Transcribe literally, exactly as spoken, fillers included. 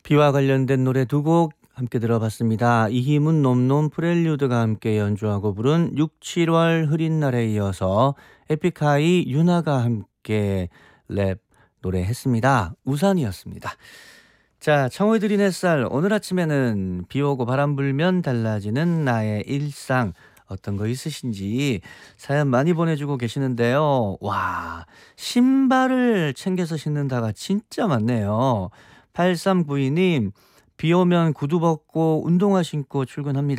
비와 관련된 노래 두 곡 함께 들어봤습니다. 이희문 놈놈 프렐류드가 함께 연주하고 부른 육, 칠월 흐린 날에 이어서 에픽하이 유나가 함께 랩 노래했습니다. 우산이었습니다. 자, 청호의 드린 햇살. 오늘 아침에는 비 오고 바람 불면 달라지는 나의 일상. 어떤 거 있으신지 사연 많이 보내주고 계시는데요. 와, 신발을 챙겨서 신는다가 진짜 많네요. 팔삼구이 님, 비 오면 구두 벗고 운동화 신고 출근합니다.